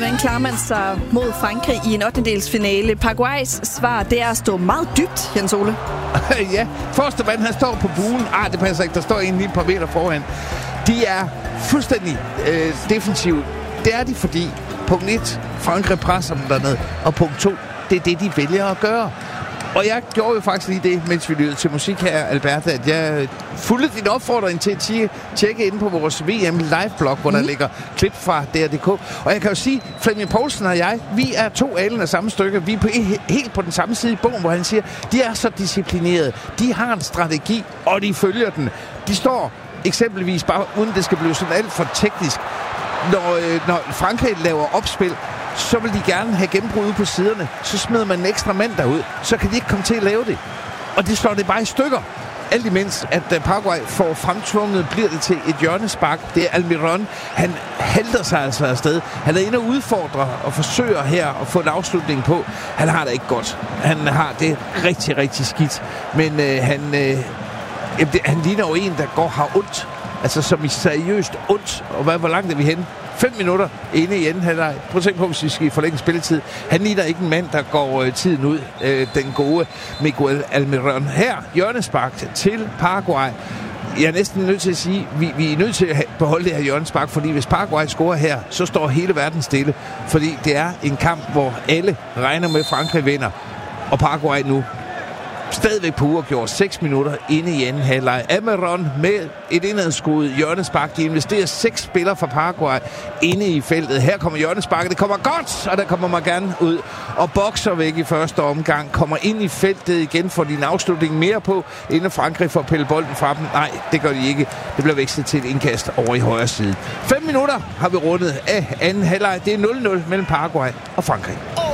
Hvordan klarer man sig mod Frankrig i en 8-delsfinale? Paraguays svar, det er at stå meget dybt, Jens Ole. Ja, første mand, han står på buen. Det passer ikke, der står en lige et par meter foran. De er fuldstændig defensive. Det er de, fordi punkt 1, Frankrig presser dem dernede, og punkt 2, det er det, de vælger at gøre. Og jeg gjorde jo faktisk lige det, mens vi lyttede til musik her, Albert, at jeg fulgte din opfordring til at tjekke ind på vores VM live-blog, hvor der ligger klip fra DR.dk. Og jeg kan jo sige, Flemming Poulsen og jeg, vi er to alen af samme stykke. Vi er helt på den samme side i bogen, hvor han siger, de er så disciplinerede. De har en strategi, og de følger den. De står eksempelvis, bare uden det skal blive sådan alt for teknisk, når Frankrig laver opspil, så vil de gerne have gennembrud ude på siderne. Så smider man en ekstra mand derud. Så kan de ikke komme til at lave det. Og det slår det bare i stykker. Alt imens, at Paraguay får fremtvunget, bliver det til et hjørnespark. Det er Almiron. Han halter sig altså afsted. Han er inde og udfordrer og forsøger her at få en afslutning på. Han har det ikke godt. Han har det rigtig, rigtig skidt. Men han ligner jo en, der har ondt. Altså som i seriøst ondt. Og hvor langt er vi henne? 5 minutter inde i enden halvleg. Prøv at tænke på, hvis vi skal forlænge spilletid. Han ligner ikke en mand, der går tiden ud. Den gode Miguel Almiron. Her, hjørnespark til Paraguay. Jeg er næsten nødt til at sige, vi er nødt til at beholde det her hjørnespark, fordi hvis Paraguay scorer her, så står hele verden stille. Fordi det er en kamp, hvor alle regner med, at Frankrig vinder. Og Paraguay nu stadigvæk på uafgjort 6 minutter inde i anden halvleg. Almiron med et indadskudt hjørnespark. De investerer 6 spillere fra Paraguay inde i feltet. Her kommer hjørnesparket. Det kommer godt, og der kommer man gerne ud og bokser væk i første omgang. Kommer ind i feltet igen, for din afslutning mere på, inden Frankrig får pillet bolden fra dem. Nej, det gør de ikke. Det bliver vekslet til et indkast over i højre side. 5 minutter har vi rundet af anden halvleg. Det er 0-0 mellem Paraguay og Frankrig.